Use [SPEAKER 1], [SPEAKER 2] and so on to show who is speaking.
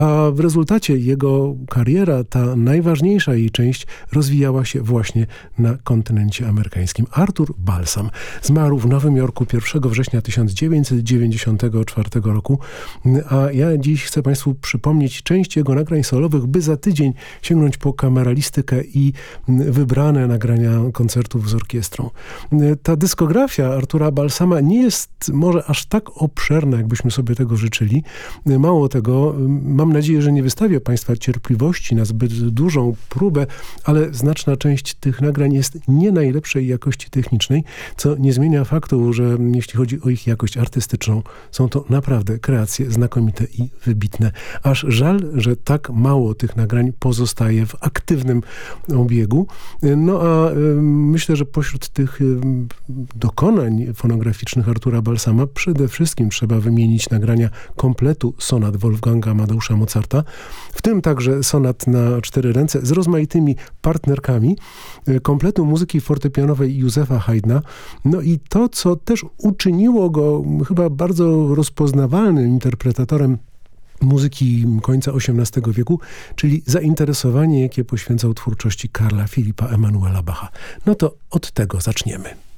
[SPEAKER 1] A w rezultacie jego kariera, ta najważniejsza jej część, rozwijała się właśnie na kontynencie amerykańskim. Arthur Balsam zmarł w Nowym Jorku 1 września 1994 roku, a ja dziś chcę Państwu przypomnieć część jego nagrań solowych, by za tydzień sięgnąć po kameralistykę i wybrane nagrania koncertów z orkiestrą. Ta dyskografia Artura Balsama nie jest może aż tak obszerna, jakbyśmy sobie tego życzyli. Mało tego, mam nadzieję, że nie wystawię Państwa cierpliwości na zbyt dużą próbę, ale znaczna część tych nagrań jest nie najlepszej jakości technicznej, co nie zmienia faktu, że jeśli chodzi o ich jakość artystyczną, są to naprawdę kreacje znakomite i wybitne. Aż żal, że tak mało tych nagrań pozostaje w aktywnym obiegu. No a myślę, że pośród tych dokonań fonograficznych Artura Balsama przede wszystkim trzeba wymienić nagrania kompletu sonat Wolfganga Amadeusza Mozarta, w tym także sonat na 4 ręce z rozmaitymi partnerkami, kompletu muzyki fortepianowej Józefa Haydna. No i to, co też uczyniło go chyba bardzo rozpoznawalnym interpretatorem muzyki końca XVIII wieku, czyli zainteresowanie, jakie poświęcał twórczości Karla Filipa Emanuela Bacha. No to od tego zaczniemy.